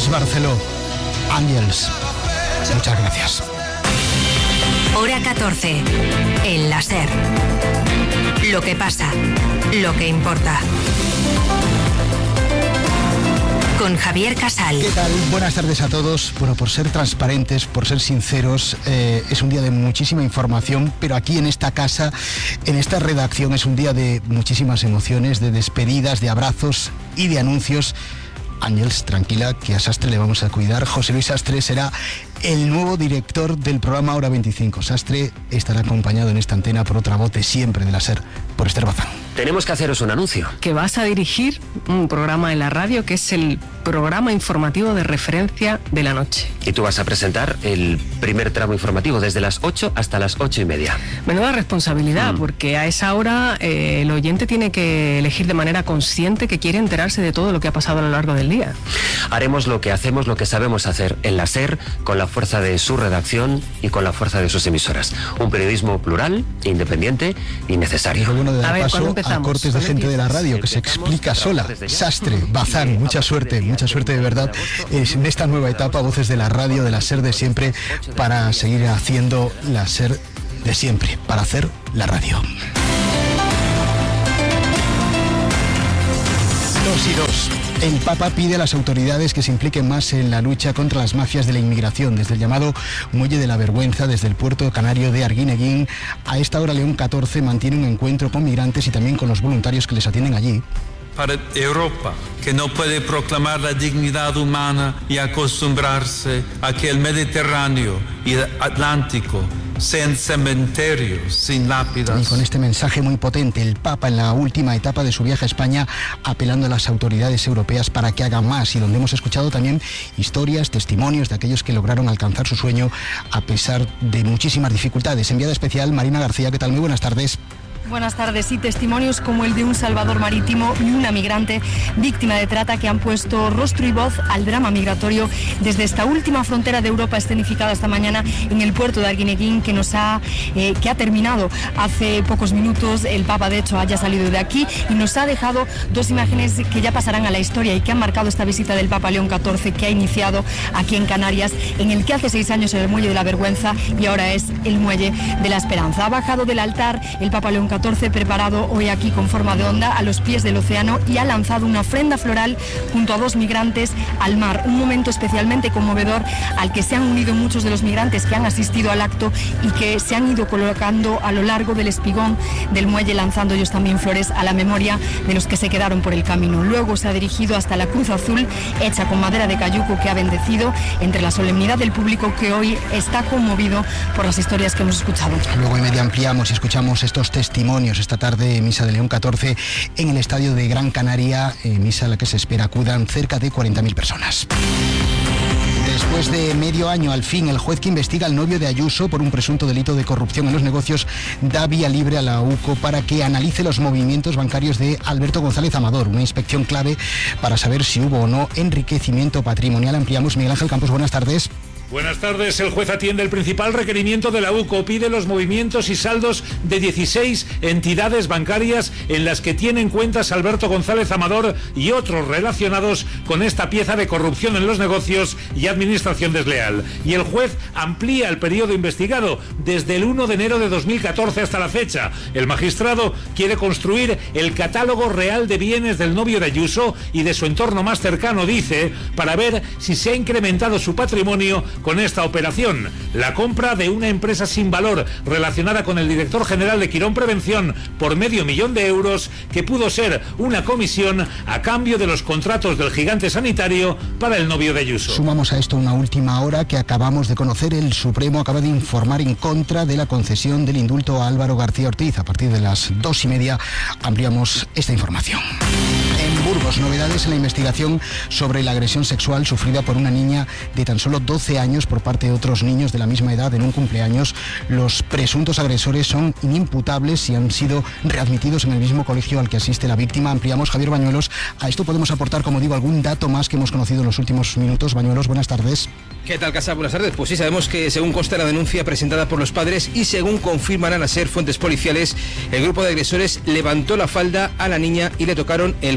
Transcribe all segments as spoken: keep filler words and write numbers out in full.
Àngels Barceló. Àngels, muchas gracias. Hora catorce, en la SER. Lo que pasa, lo que importa. Con Javier Casal. ¿Qué tal? Buenas tardes a todos. Bueno, por ser transparentes, por ser sinceros, eh, es un día de muchísima información, pero aquí en esta casa, en esta redacción, es un día de muchísimas emociones, de despedidas, de abrazos y de anuncios. Àngels, tranquila, que a Sastre le vamos a cuidar. José Luis Sastre será el nuevo director del programa Hora veinticinco. Sastre estará acompañado en esta antena por otra voz de siempre de la SER, por Esther Bazán. Tenemos que haceros un anuncio. Que vas a dirigir un programa en la radio que es el programa informativo de referencia de la noche. Y tú vas a presentar el primer tramo informativo desde las ocho hasta las ocho y media. Menuda responsabilidad, mm. porque a esa hora eh, el oyente tiene que elegir de manera consciente que quiere enterarse de todo lo que ha pasado a lo largo del día. Haremos lo que hacemos, lo que sabemos hacer en la SER, con la fuerza de su redacción y con la fuerza de sus emisoras. Un periodismo plural, independiente y necesario. Lo bueno de dar paso a cortes de gente de la radio que se explica sola. Sastre, Bazán, mucha suerte, mucha suerte de verdad en esta nueva etapa, voces de la radio, de la SER de siempre, para seguir haciendo la SER de siempre, para hacer la radio. Dos y dos. El Papa pide a las autoridades que se impliquen más en la lucha contra las mafias de la inmigración, desde el llamado Muelle de la Vergüenza, desde el puerto canario de Arguineguín. A esta hora León catorce mantiene un encuentro con migrantes y también con los voluntarios que les atienden allí. Para Europa, que no puede proclamar la dignidad humana y acostumbrarse a que el Mediterráneo y el Atlántico sean cementerios sin lápidas. Y con este mensaje muy potente, el Papa en la última etapa de su viaje a España, apelando a las autoridades europeas para que hagan más, y donde hemos escuchado también historias, testimonios de aquellos que lograron alcanzar su sueño a pesar de muchísimas dificultades. Enviada especial, Marina García, ¿qué tal? Muy buenas tardes. Buenas tardes. Y testimonios como el de un salvador marítimo y una migrante víctima de trata que han puesto rostro y voz al drama migratorio desde esta última frontera de Europa escenificada esta mañana en el puerto de Arguineguín, que nos ha eh, que ha terminado hace pocos minutos. El Papa, de hecho, haya salido de aquí y nos ha dejado dos imágenes que ya pasarán a la historia y que han marcado esta visita del Papa León catorce, que ha iniciado aquí en Canarias, en el que hace seis años era el Muelle de la Vergüenza y ahora es el Muelle de la Esperanza. Ha bajado del altar el Papa León catorce, preparado hoy aquí con forma de onda a los pies del océano, y ha lanzado una ofrenda floral junto a dos migrantes al mar. Un momento especialmente conmovedor al que se han unido muchos de los migrantes que han asistido al acto y que se han ido colocando a lo largo del espigón del muelle, lanzando ellos también flores a la memoria de los que se quedaron por el camino. Luego se ha dirigido hasta la cruz azul hecha con madera de cayuco, que ha bendecido entre la solemnidad del público, que hoy está conmovido por las historias que hemos escuchado. Luego y media ampliamos y escuchamos estos testimonios. Esta tarde, misa de León catorce en el estadio de Gran Canaria, eh, misa a la que se espera acudan cerca de cuarenta mil personas. Después de medio año, al fin, el juez que investiga al novio de Ayuso por un presunto delito de corrupción en los negocios da vía libre a la U C O para que analice los movimientos bancarios de Alberto González Amador, una inspección clave para saber si hubo o no enriquecimiento patrimonial. Ampliamos. Miguel Ángel Campos, buenas tardes. Buenas tardes. El juez atiende el principal requerimiento de la U C O. Pide los movimientos y saldos de dieciséis entidades bancarias en las que tienen cuentas Alberto González Amador y otros relacionados con esta pieza de corrupción en los negocios y administración desleal. Y el juez amplía el periodo investigado desde el uno de enero de dos mil catorce hasta la fecha. El magistrado quiere construir el catálogo real de bienes del novio de Ayuso y de su entorno más cercano, dice, para ver si se ha incrementado su patrimonio con esta operación. La compra de una empresa sin valor relacionada con el director general de Quirón Prevención por medio millón de euros, que pudo ser una comisión a cambio de los contratos del gigante sanitario para el novio de Ayuso. Sumamos a esto una última hora que acabamos de conocer. El Supremo acaba de informar en contra de la concesión del indulto a Álvaro García Ortiz. A partir de las dos y media ampliamos esta información. En Burgos, novedades en la investigación sobre la agresión sexual sufrida por una niña de tan solo doce años por parte de otros niños de la misma edad en un cumpleaños. Los presuntos agresores son inimputables y han sido readmitidos en el mismo colegio al que asiste la víctima. Ampliamos. Javier Bañuelos. A esto podemos aportar, como digo, algún dato más que hemos conocido en los últimos minutos. Bañuelos, buenas tardes. ¿Qué tal, Casa? Buenas tardes. Pues sí, sabemos que según consta la denuncia presentada por los padres y según confirman a la SER fuentes policiales, el grupo de agresores levantó la falda a la niña y le tocaron el culo. Es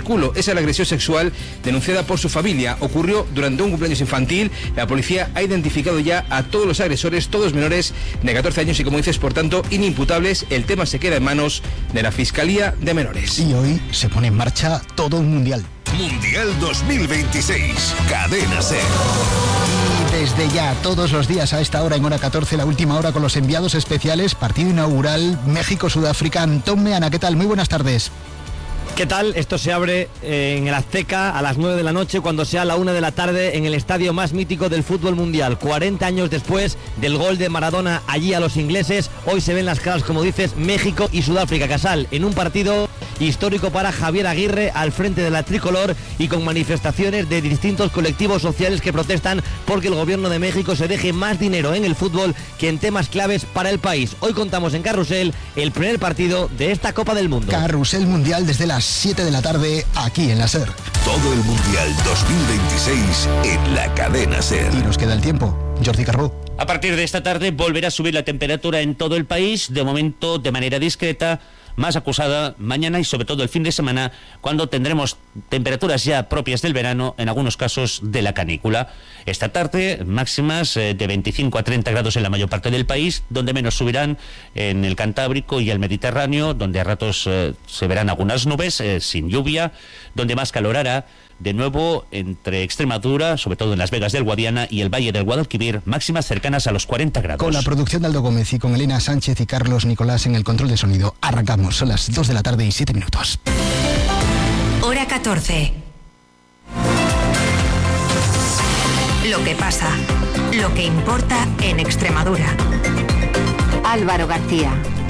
pese a la agresión sexual denunciada por su familia. Ocurrió durante un cumpleaños infantil. La policía ha identificado ya a todos los agresores, todos menores de catorce años y, como dices, por tanto, inimputables. El tema se queda en manos de la Fiscalía de Menores. Y hoy se pone en marcha todo un mundial. Mundial dos mil veintiséis, Cadena SER. Y desde ya, todos los días a esta hora, en hora catorce, la última hora con los enviados especiales, partido inaugural México-Sudáfrica. Antón Meana, ¿qué tal? Muy buenas tardes. ¿Qué tal? Esto se abre en el Azteca a las nueve de la noche, cuando sea la una de la tarde, en el estadio más mítico del fútbol mundial. cuarenta años después del gol de Maradona allí a los ingleses, hoy se ven las caras, como dices, México y Sudáfrica. Casal, en un partido histórico para Javier Aguirre al frente de la tricolor y con manifestaciones de distintos colectivos sociales que protestan porque el gobierno de México se deje más dinero en el fútbol que en temas claves para el país. Hoy contamos en Carrusel el primer partido de esta Copa del Mundo. Carrusel Mundial desde las siete de la tarde, aquí en la SER. Todo el Mundial dos mil veintiséis en la Cadena SER. Y nos queda el tiempo. Jordi Carbó. A partir de esta tarde volverá a subir la temperatura en todo el país, de momento de manera discreta, más acusada mañana y sobre todo el fin de semana, cuando tendremos temperaturas ya propias del verano, en algunos casos de la canícula. Esta tarde máximas eh, de veinticinco a treinta grados en la mayor parte del país, donde menos subirán en el Cantábrico y el Mediterráneo, donde a ratos eh, se verán algunas nubes eh, sin lluvia, donde más calor hará. De nuevo, entre Extremadura, sobre todo en Las Vegas del Guadiana y el Valle del Guadalquivir, máximas cercanas a los cuarenta grados. Con la producción de Aldo Gómez y con Elena Sánchez y Carlos Nicolás en el control de sonido. Arrancamos, son las dos de la tarde y siete minutos. Hora catorce. Lo que pasa, lo que importa en Extremadura. Álvaro García.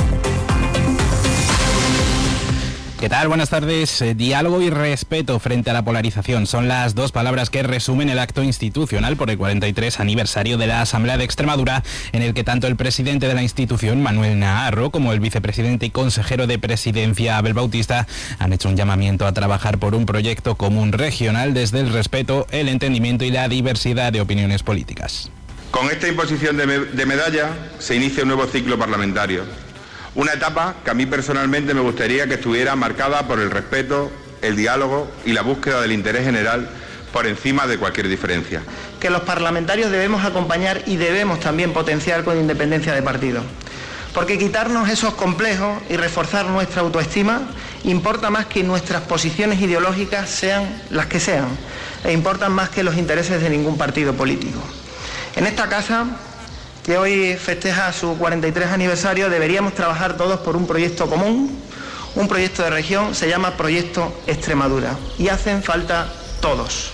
¿Qué tal? Buenas tardes. Eh, diálogo y respeto frente a la polarización son las dos palabras que resumen el acto institucional por el cuarenta y tres aniversario de la Asamblea de Extremadura, en el que tanto el presidente de la institución, Manuel Naharro, como el vicepresidente y consejero de Presidencia, Abel Bautista, han hecho un llamamiento a trabajar por un proyecto común regional desde el respeto, el entendimiento y la diversidad de opiniones políticas. Con esta imposición de, me- de medalla se inicia un nuevo ciclo parlamentario. Una etapa que a mí personalmente me gustaría que estuviera marcada por el respeto, el diálogo y la búsqueda del interés general por encima de cualquier diferencia. Que los parlamentarios debemos acompañar y debemos también potenciar con independencia de partido. Porque quitarnos esos complejos y reforzar nuestra autoestima importa más que nuestras posiciones ideológicas sean las que sean, e importan más que los intereses de ningún partido político. En esta casa, que hoy festeja su cuarenta y tres aniversario, deberíamos trabajar todos por un proyecto común, un proyecto de región, se llama Proyecto Extremadura, y hacen falta todos.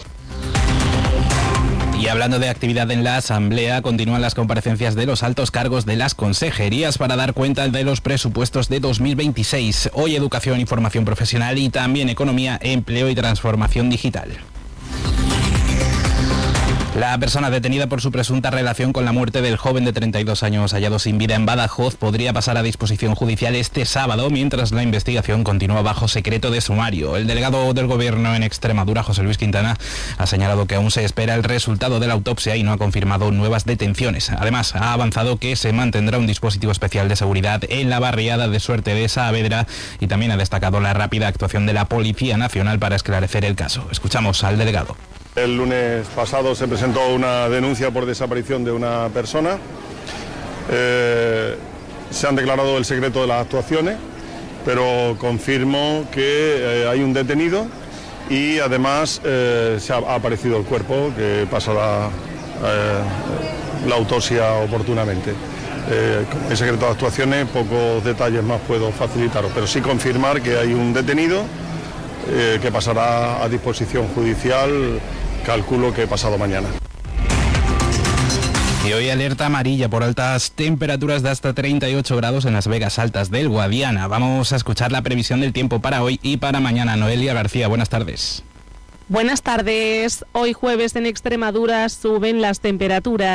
Y hablando de actividad en la Asamblea, continúan las comparecencias de los altos cargos de las consejerías para dar cuenta de los presupuestos de dos mil veintiséis. Hoy educación y formación profesional y también economía, empleo y transformación digital. La persona detenida por su presunta relación con la muerte del joven de treinta y dos años hallado sin vida en Badajoz podría pasar a disposición judicial este sábado, mientras la investigación continúa bajo secreto de sumario. El delegado del Gobierno en Extremadura, José Luis Quintana, ha señalado que aún se espera el resultado de la autopsia y no ha confirmado nuevas detenciones. Además, ha avanzado que se mantendrá un dispositivo especial de seguridad en la barriada de Suerte de Saavedra y también ha destacado la rápida actuación de la Policía Nacional para esclarecer el caso. Escuchamos al delegado. El lunes pasado se presentó una denuncia por desaparición de una persona. Eh, se han declarado el secreto de las actuaciones, pero confirmo que eh, hay un detenido y además eh, se ha, ha aparecido el cuerpo, que pasará eh, la autopsia oportunamente. Eh, con el secreto de actuaciones pocos detalles más puedo facilitaros, pero sí confirmar que hay un detenido eh, que pasará a disposición judicial, calculo que pasado mañana. Y hoy alerta amarilla por altas temperaturas de hasta treinta y ocho grados en Las Vegas Altas del Guadiana. Vamos a escuchar la previsión del tiempo para hoy y para mañana. Noelia García, buenas tardes. Buenas tardes. Hoy jueves en Extremadura suben las temperaturas.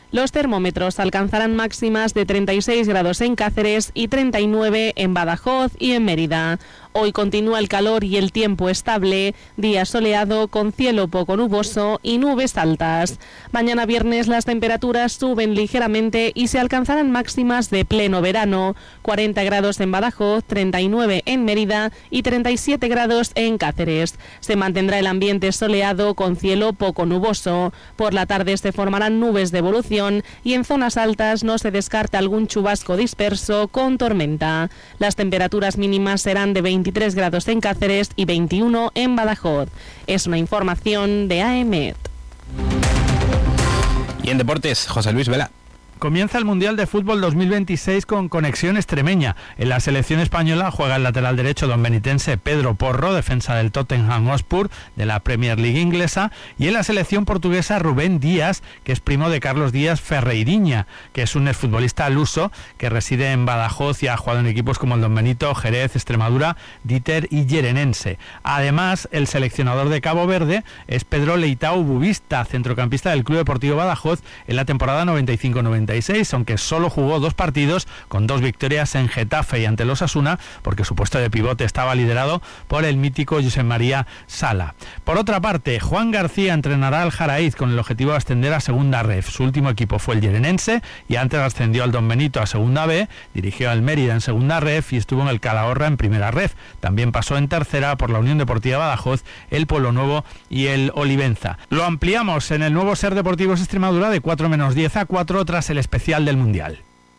Los termómetros alcanzarán máximas de treinta y seis grados en Cáceres y treinta y nueve en Badajoz y en Mérida. Hoy continúa el calor y el tiempo estable, día soleado con cielo poco nuboso y nubes altas. Mañana viernes las temperaturas suben ligeramente y se alcanzarán máximas de pleno verano, cuarenta grados en Badajoz, treinta y nueve en Mérida y treinta y siete grados en Cáceres. Se mantendrá el ambiente soleado con cielo poco nuboso. Por la tarde se formarán nubes de evolución y en zonas altas no se descarta algún chubasco disperso con tormenta. Las temperaturas mínimas serán de veintitrés grados en Cáceres y veintiuno en Badajoz. Es una información de A E M E T. Y en deportes, José Luis Vela. Comienza el Mundial de Fútbol dos mil veintiséis con conexión extremeña. En la selección española juega el lateral derecho don benitense Pedro Porro, defensa del Tottenham Hotspur de la Premier League inglesa, y en la selección portuguesa Rubén Díaz, que es primo de Carlos Díaz Ferreiriña, que es un exfutbolista luso que reside en Badajoz y ha jugado en equipos como el Don Benito, Jerez, Extremadura, Dieter y Yerenense. Además, el seleccionador de Cabo Verde es Pedro Leitao Bubista, centrocampista del Club Deportivo Badajoz en la temporada noventa y cinco noventa y seis, aunque solo jugó dos partidos con dos victorias en Getafe y ante el Osasuna, porque su puesto de pivote estaba liderado por el mítico José María Sala. Por otra parte, Juan García entrenará al Jaraíz con el objetivo de ascender a Segunda Ref. Su último equipo fue el Yerenense y antes ascendió al Don Benito a Segunda B, dirigió al Mérida en Segunda Ref y estuvo en el Calahorra en Primera Ref. También pasó en Tercera por la Unión Deportiva Badajoz, el Pueblo Nuevo y el Olivenza. Lo ampliamos en el nuevo Ser Deportivos Extremadura de cuatro menos diez a cuatro tras el especial del Mundial.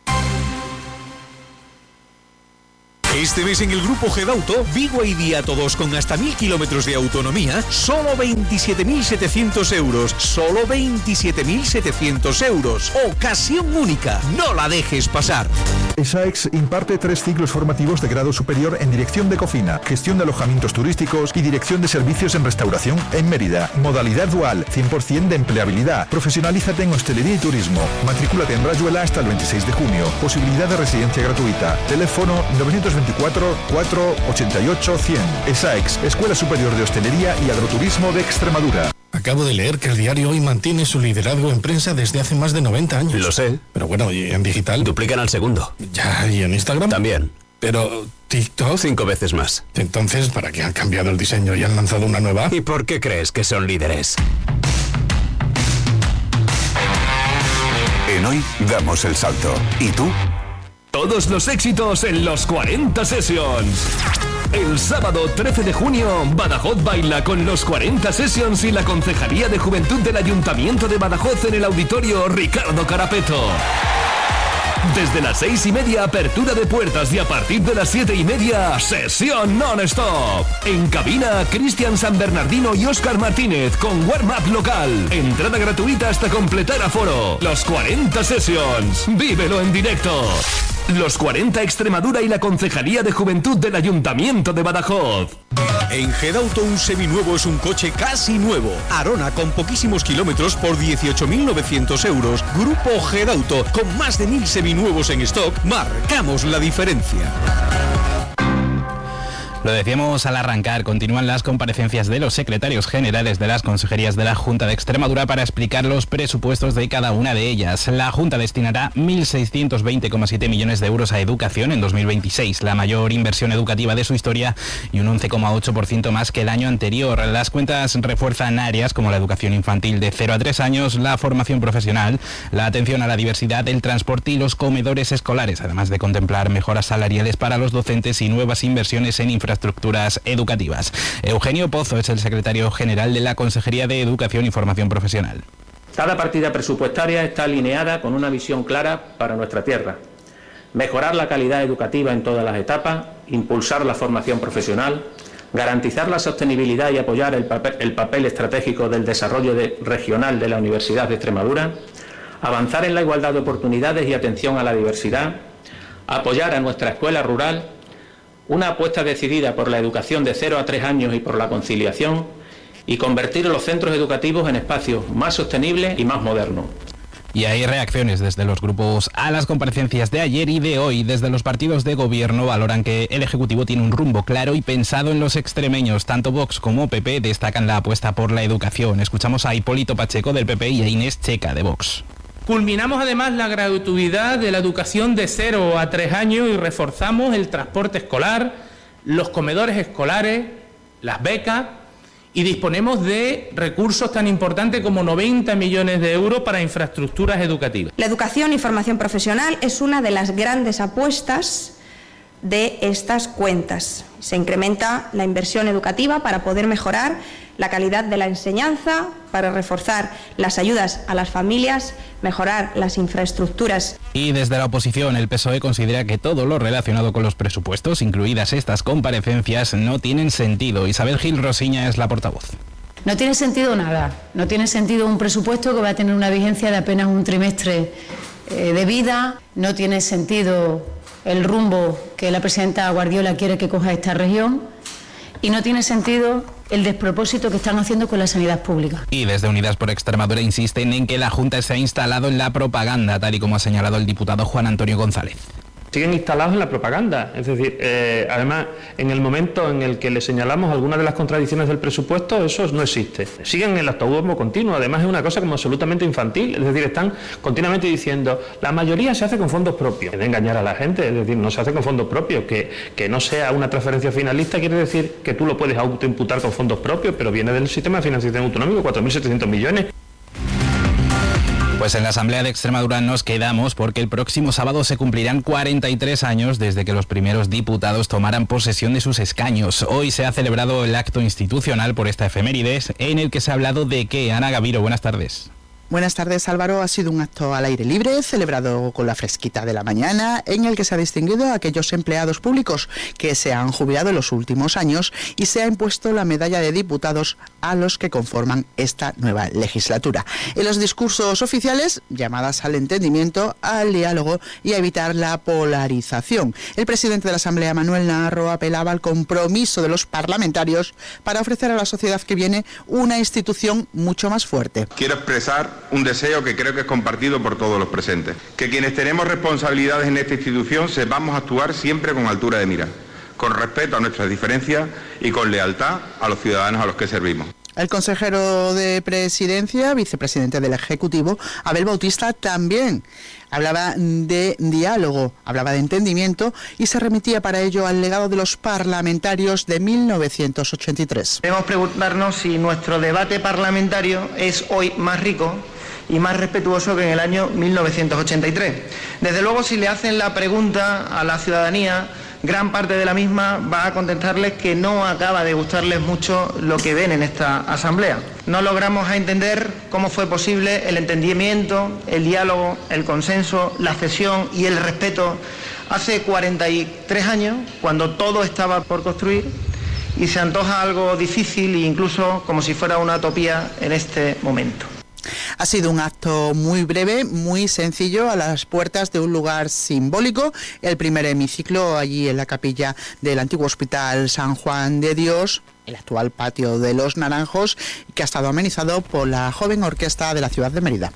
Este mes en el Grupo Gedauto, Vigo y Día Todos con hasta mil kilómetros de autonomía, solo veintisiete mil setecientos euros. Solo veintisiete mil setecientos euros. Ocasión única. No la dejes pasar. ESAEX imparte tres ciclos formativos de grado superior en dirección de cocina, gestión de alojamientos turísticos y dirección de servicios en restauración en Mérida. Modalidad dual, cien por ciento de empleabilidad. Profesionalízate en hostelería y turismo. Matricúlate en Rayuela hasta el veintiséis de junio. Posibilidad de residencia gratuita. Teléfono novecientos veinticuatro, cuatro ochenta y ocho, cien. ESAEX, Escuela Superior de Hostelería y Agroturismo de Extremadura. Acabo de leer que el diario Hoy mantiene su liderazgo en prensa desde hace más de noventa años. Lo sé. Pero bueno, ¿y en digital? Duplican al segundo. Ya, ¿y en Instagram? También. Pero TikTok... Cinco veces más. Entonces, ¿para qué han cambiado el diseño y han lanzado una nueva? ¿Y por qué crees que son líderes? En Hoy damos el salto. ¿Y tú? Todos los éxitos en los cuarenta Sessions. El sábado trece de junio, Badajoz baila con los cuarenta Sessions y la Concejalía de Juventud del Ayuntamiento de Badajoz en el Auditorio Ricardo Carapeto. Desde las seis y media, apertura de puertas y a partir de las siete y media, sesión non-stop. En cabina, Cristian San Bernardino y Óscar Martínez con warm-up local. Entrada gratuita hasta completar aforo. Los cuarenta Sessions. Vívelo en directo. Los cuarenta Extremadura y la Concejalía de Juventud del Ayuntamiento de Badajoz. En Gedauto un seminuevo es un coche casi nuevo. Arona con poquísimos kilómetros por dieciocho mil novecientos euros. Grupo Gedauto con más de mil seminuevos en stock. Marcamos la diferencia. Lo decíamos al arrancar, continúan las comparecencias de los secretarios generales de las consejerías de la Junta de Extremadura para explicar los presupuestos de cada una de ellas. La Junta destinará mil seiscientos veinte coma siete millones de euros a educación en dos mil veintiséis, la mayor inversión educativa de su historia y un once coma ocho por ciento más que el año anterior. Las cuentas refuerzan áreas como la educación infantil de cero a tres años, la formación profesional, la atención a la diversidad, el transporte y los comedores escolares, además de contemplar mejoras salariales para los docentes y nuevas inversiones en infraestructuras infraestructuras educativas. Eugenio Pozo es el secretario general de la Consejería de Educación y Formación Profesional. Cada partida presupuestaria está alineada con una visión clara para nuestra tierra. Mejorar la calidad educativa en todas las etapas, impulsar la formación profesional, garantizar la sostenibilidad y apoyar el papel, el papel estratégico del desarrollo de, regional de la Universidad de Extremadura, avanzar en la igualdad de oportunidades y atención a la diversidad, apoyar a nuestra escuela rural, una apuesta decidida por la educación de cero a tres años y por la conciliación, y convertir los centros educativos en espacios más sostenibles y más modernos. Y hay reacciones desde los grupos a las comparecencias de ayer y de hoy. Desde los partidos de gobierno valoran que el Ejecutivo tiene un rumbo claro y pensado en los extremeños. Tanto Vox como P P destacan la apuesta por la educación. Escuchamos a Hipólito Pacheco del P P y a Inés Checa de Vox. Culminamos además la gratuidad de la educación de cero a tres años y reforzamos el transporte escolar, los comedores escolares, las becas, y disponemos de recursos tan importantes como noventa millones de euros para infraestructuras educativas. La educación y formación profesional es una de las grandes apuestas de estas cuentas. Se incrementa la inversión educativa para poder mejorar la calidad de la enseñanza, para reforzar las ayudas a las familias, mejorar las infraestructuras. Y desde la oposición, el P S O E considera que todo lo relacionado con los presupuestos, incluidas estas comparecencias, no tienen sentido. Isabel Gil Rosiña es la portavoz. No tiene sentido nada. No tiene sentido un presupuesto que va a tener una vigencia de apenas un trimestre eh, de vida. No tiene sentido el rumbo que la presidenta Guardiola quiere que coja esta región. Y no tiene sentido el despropósito que están haciendo con la sanidad pública. Y desde Unidas por Extremadura insisten en que la Junta se ha instalado en la propaganda, tal y como ha señalado el diputado Juan Antonio González. Siguen instalados en la propaganda, es decir, eh, además, en el momento en el que le señalamos algunas de las contradicciones del presupuesto, eso no existe. Siguen en el autobombo continuo, además es una cosa como absolutamente infantil, es decir, están continuamente diciendo, la mayoría se hace con fondos propios. De engañar a la gente, es decir, no se hace con fondos propios, que, que no sea una transferencia finalista quiere decir que tú lo puedes autoimputar con fondos propios, pero viene del sistema de financiación autonómico, cuatro mil setecientos millones. Pues en la Asamblea de Extremadura nos quedamos porque el próximo sábado se cumplirán cuarenta y tres años desde que los primeros diputados tomaran posesión de sus escaños. Hoy se ha celebrado el acto institucional por esta efemérides en el que se ha hablado de que... Ana Gaviro, buenas tardes. Buenas tardes, Álvaro. Ha sido un acto al aire libre, celebrado con la fresquita de la mañana, en el que se ha distinguido a aquellos empleados públicos que se han jubilado en los últimos años y se ha impuesto la medalla de diputados a los que conforman esta nueva legislatura. En los discursos oficiales, llamadas al entendimiento, al diálogo y a evitar la polarización. El presidente de la Asamblea, Manuel Navarro, apelaba al compromiso de los parlamentarios para ofrecer a la sociedad que viene una institución mucho más fuerte. Quiero expresar un deseo que creo que es compartido por todos los presentes, que quienes tenemos responsabilidades en esta institución sepamos actuar siempre con altura de mira, con respeto a nuestras diferencias y con lealtad a los ciudadanos a los que servimos. El consejero de Presidencia, vicepresidente del Ejecutivo, Abel Bautista, también hablaba de diálogo, hablaba de entendimiento y se remitía para ello al legado de los parlamentarios de mil novecientos ochenta y tres. Debemos preguntarnos si nuestro debate parlamentario es hoy más rico y más respetuoso que en el año mil novecientos ochenta y tres. Desde luego, si le hacen la pregunta a la ciudadanía, gran parte de la misma va a contestarles que no acaba de gustarles mucho lo que ven en esta asamblea. No logramos entender cómo fue posible el entendimiento, el diálogo, el consenso, la cesión y el respeto hace cuarenta y tres años, cuando todo estaba por construir, y se antoja algo difícil e incluso como si fuera una utopía en este momento. Ha sido un acto muy breve, muy sencillo, a las puertas de un lugar simbólico, el primer hemiciclo allí en la capilla del antiguo Hospital San Juan de Dios, el actual Patio de los Naranjos, que ha estado amenizado por la joven orquesta de la ciudad de Mérida.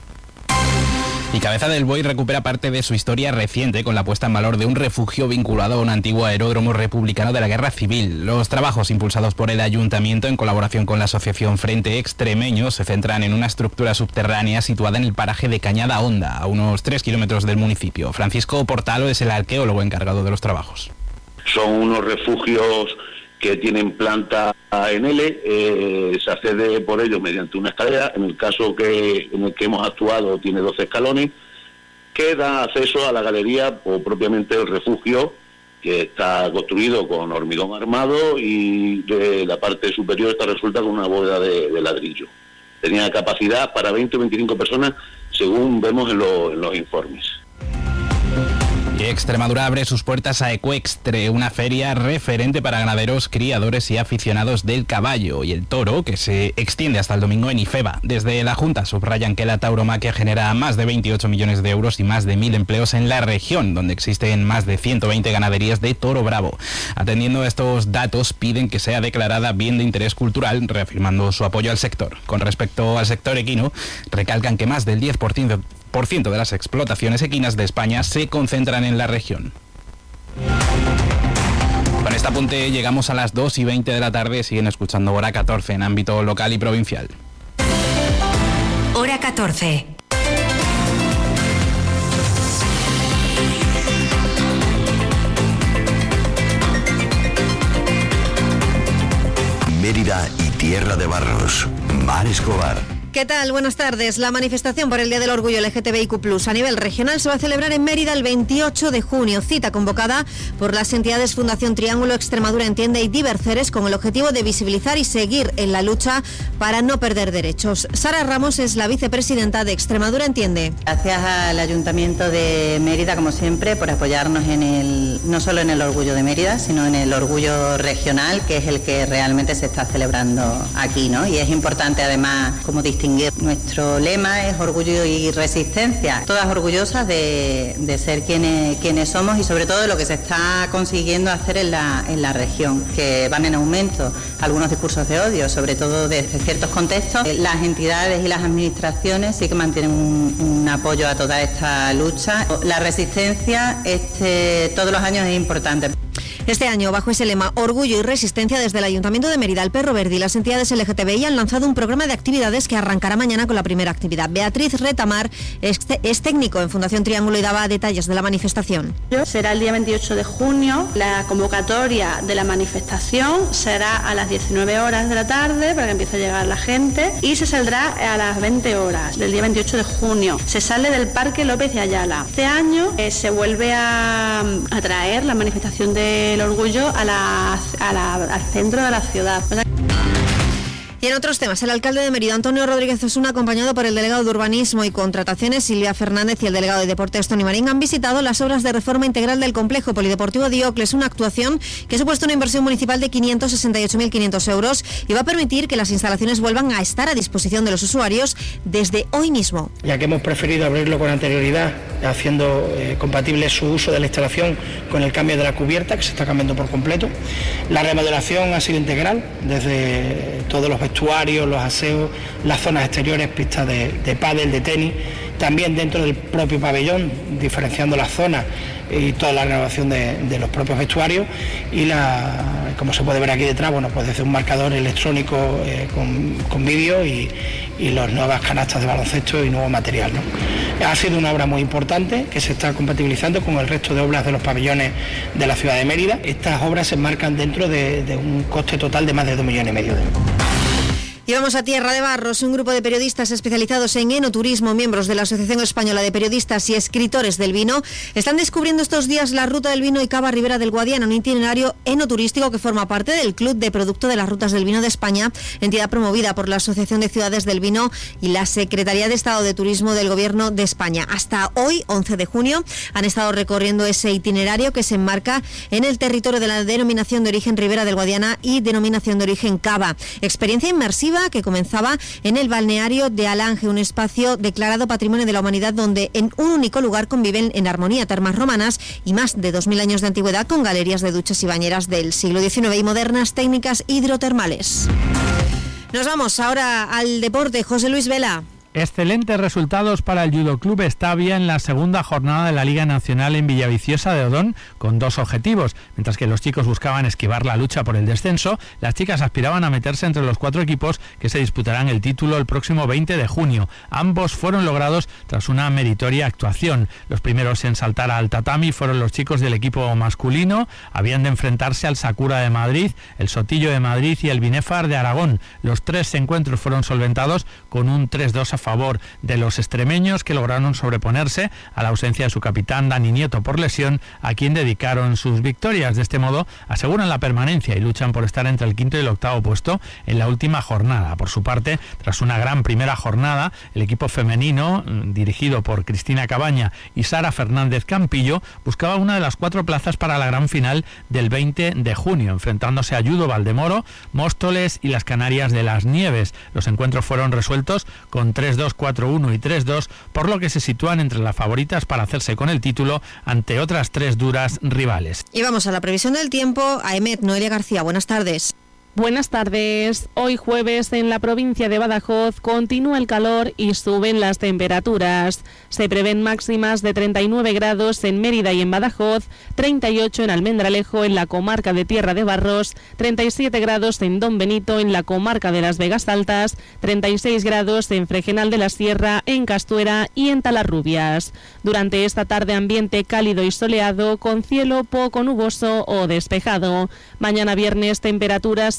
Y Cabeza del Buey recupera parte de su historia reciente con la puesta en valor de un refugio vinculado a un antiguo aeródromo republicano de la Guerra Civil. Los trabajos impulsados por el Ayuntamiento en colaboración con la Asociación Frente Extremeño se centran en una estructura subterránea situada en el paraje de Cañada Honda, a unos tres kilómetros del municipio. Francisco Portalo es el arqueólogo encargado de los trabajos. Son unos refugios que tienen planta en L, eh, se accede por ellos mediante una escalera. En el caso que en el que hemos actuado tiene doce escalones, que da acceso a la galería o propiamente el refugio, que está construido con hormigón armado y de la parte superior está resuelta con una bóveda de, de ladrillo. Tenía capacidad para veinte o veinticinco personas, según vemos en, lo, en los informes. Y Extremadura abre sus puertas a Ecuextre, una feria referente para ganaderos, criadores y aficionados del caballo y el toro, que se extiende hasta el domingo en Ifeba. Desde la Junta subrayan que la tauromaquia genera más de veintiocho millones de euros y más de mil empleos en la región, donde existen más de ciento veinte ganaderías de toro bravo. Atendiendo a estos datos, piden que sea declarada bien de interés cultural, reafirmando su apoyo al sector. Con respecto al sector equino, recalcan que más del diez por ciento por ciento de las explotaciones equinas de España se concentran en la región. Con este apunte llegamos a las dos y veinte de la tarde. Siguen escuchando Hora catorce en ámbito local y provincial. Hora catorce. Mérida y Tierra de Barros. Mar Escobar. ¿Qué tal? Buenas tardes. La manifestación por el Día del Orgullo L G T B I Q plus, a nivel regional se va a celebrar en Mérida el veintiocho de junio, cita convocada por las entidades Fundación Triángulo, Extremadura Entiende y Diverceres, con el objetivo de visibilizar y seguir en la lucha para no perder derechos. Sara Ramos es la vicepresidenta de Extremadura Entiende. Gracias al Ayuntamiento de Mérida, como siempre, por apoyarnos en el, no solo en el orgullo de Mérida, sino en el orgullo regional, que es el que realmente se está celebrando aquí, ¿no? Y es importante, además, como distinguir. Nuestro lema es orgullo y resistencia, todas orgullosas de, de ser quienes, quienes somos y sobre todo de lo que se está consiguiendo hacer en la, en la región, que van en aumento algunos discursos de odio, sobre todo desde ciertos contextos. Las entidades y las administraciones sí que mantienen un, un apoyo a toda esta lucha. La resistencia este, todos los años es importante. Este año, bajo ese lema Orgullo y Resistencia, desde el Ayuntamiento de Mérida, el Perro Verde y las entidades L G T B I han lanzado un programa de actividades que arrancará mañana con la primera actividad. Beatriz Retamar es, es técnico en Fundación Triángulo y daba detalles de la manifestación. Será el día veintiocho de junio. La convocatoria de la manifestación será a las diecinueve horas de la tarde para que empiece a llegar la gente y se saldrá a las veinte horas del día veintiocho de junio. Se sale del Parque López de Ayala. Este año eh, se vuelve a, a traer la manifestación de el orgullo a la, a la, al centro de la ciudad. O sea, y en otros temas, el alcalde de Mérida, Antonio Rodríguez Osuna, acompañado por el delegado de Urbanismo y Contrataciones, Silvia Fernández, y el delegado de Deportes, Tony Marín, han visitado las obras de reforma integral del complejo polideportivo Diocles, una actuación que ha supuesto una inversión municipal de quinientos sesenta y ocho mil quinientos euros y va a permitir que las instalaciones vuelvan a estar a disposición de los usuarios desde hoy mismo. Ya que hemos preferido abrirlo con anterioridad, haciendo eh, compatible su uso de la instalación con el cambio de la cubierta, que se está cambiando por completo. La remodelación ha sido integral, desde todos los vestuarios, los aseos, las zonas exteriores, pistas de, de pádel, de tenis, también dentro del propio pabellón, diferenciando las zonas y toda la renovación de, de los propios vestuarios y la, como se puede ver aquí detrás, bueno, pues desde un marcador electrónico eh, con, con vídeo y, y las nuevas canastas de baloncesto y nuevo material, ¿no? Ha sido una obra muy importante que se está compatibilizando con el resto de obras de los pabellones de la ciudad de Mérida. Estas obras se enmarcan dentro de, de un coste total de más de dos millones y medio de euros. Y vamos a Tierra de Barros. Un grupo de periodistas especializados en enoturismo, miembros de la Asociación Española de Periodistas y Escritores del Vino, están descubriendo estos días la ruta del vino y Cava Ribera del Guadiana, un itinerario enoturístico que forma parte del Club de Producto de las Rutas del Vino de España, entidad promovida por la Asociación de Ciudades del Vino y la Secretaría de Estado de Turismo del Gobierno de España. Hasta hoy, once de junio, han estado recorriendo ese itinerario que se enmarca en el territorio de la denominación de origen Ribera del Guadiana y denominación de origen Cava. Experiencia inmersiva que comenzaba en el balneario de Alange, un espacio declarado Patrimonio de la Humanidad donde en un único lugar conviven en armonía termas romanas y más de dos mil años de antigüedad con galerías de duchas y bañeras del siglo diecinueve y modernas técnicas hidrotermales. Nos vamos ahora al deporte. José Luis Vela. Excelentes resultados para el Judo Club Estavia en la segunda jornada de la Liga Nacional en Villaviciosa de Odón, con dos objetivos. Mientras que los chicos buscaban esquivar la lucha por el descenso, las chicas aspiraban a meterse entre los cuatro equipos que se disputarán el título el próximo veinte de junio. Ambos fueron logrados tras una meritoria actuación. Los primeros en saltar al tatami fueron los chicos del equipo masculino. Habían de enfrentarse al Sakura de Madrid, el Sotillo de Madrid y el Binefar de Aragón. Los tres encuentros fueron solventados con un tres dos a favor de los extremeños, que lograron sobreponerse a la ausencia de su capitán Dani Nieto por lesión, a quien dedicaron sus victorias. De este modo aseguran la permanencia y luchan por estar entre el quinto y el octavo puesto en la última jornada. Por su parte, tras una gran primera jornada, el equipo femenino, dirigido por Cristina Cabaña y Sara Fernández Campillo, buscaba una de las cuatro plazas para la gran final del veinte de junio, enfrentándose a Judo Valdemoro, Móstoles y las Canarias de las Nieves. Los encuentros fueron resueltos con tres dos, cuatro uno y tres dos, por lo que se sitúan entre las favoritas para hacerse con el título ante otras tres duras rivales. Y vamos a la previsión del tiempo. A Emet, Noelia García, buenas tardes. Buenas tardes. Hoy jueves en la provincia de Badajoz continúa el calor y suben las temperaturas. Se prevén máximas de treinta y nueve grados en Mérida y en Badajoz, treinta y ocho en Almendralejo, en la comarca de Tierra de Barros, treinta y siete grados en Don Benito, en la comarca de las Vegas Altas, treinta y seis grados en Fregenal de la Sierra, en Castuera y en Talarrubias. Durante esta tarde ambiente cálido y soleado con cielo poco nuboso o despejado. Mañana viernes temperaturas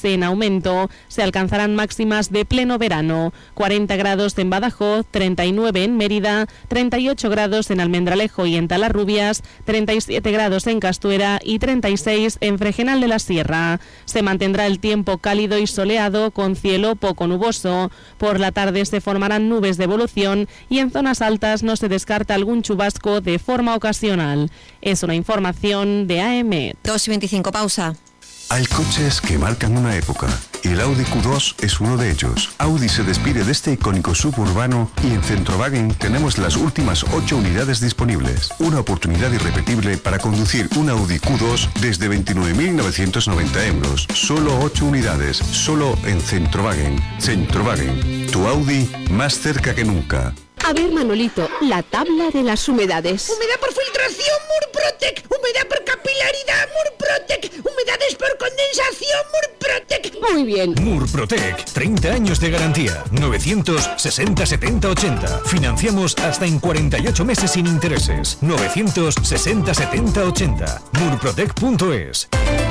en aumento. Se alcanzarán máximas de pleno verano. cuarenta grados en Badajoz, treinta y nueve en Mérida, treinta y ocho grados en Almendralejo y en Talarrubias, treinta y siete grados en Castuera y treinta y seis en Fregenal de la Sierra. Se mantendrá el tiempo cálido y soleado con cielo poco nuboso. Por la tarde se formarán nubes de evolución y en zonas altas no se descarta algún chubasco de forma ocasional. Es una información de A M. dos y veinticinco, pausa. Hay coches que marcan una época y el Audi Q dos es uno de ellos. Audi se despide de este icónico suburbano y en Centrowagen tenemos las últimas ocho unidades disponibles. Una oportunidad irrepetible para conducir un Audi Q dos desde veintinueve mil novecientos noventa euros. Solo ocho unidades, solo en Centrowagen. Centrowagen, tu Audi más cerca que nunca. A ver, Manolito, la tabla de las humedades. Humedad por filtración, Murprotec. Humedad por capilaridad, Murprotec. Humedades por condensación, Murprotec. Muy bien. Murprotec, treinta años de garantía. novecientos sesenta setenta ochenta. Financiamos hasta en cuarenta y ocho meses sin intereses. novecientos sesenta setenta ochenta. murprotec punto es.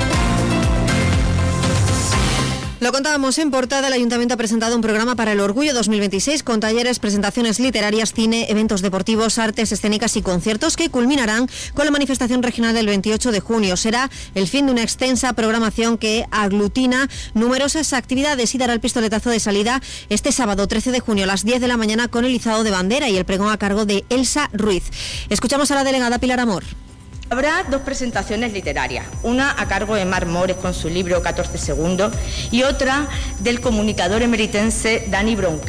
Lo contábamos en portada, el Ayuntamiento ha presentado un programa para el Orgullo dos mil veintiséis con talleres, presentaciones literarias, cine, eventos deportivos, artes escénicas y conciertos que culminarán con la manifestación regional del veintiocho de junio. Será el fin de una extensa programación que aglutina numerosas actividades y dará el pistoletazo de salida este sábado trece de junio a las diez de la mañana con el izado de bandera y el pregón a cargo de Elsa Ruiz. Escuchamos a la delegada Pilar Amor. Habrá dos presentaciones literarias, una a cargo de Mar Mores con su libro catorce segundos y otra del comunicador emeritense Dani Bronca.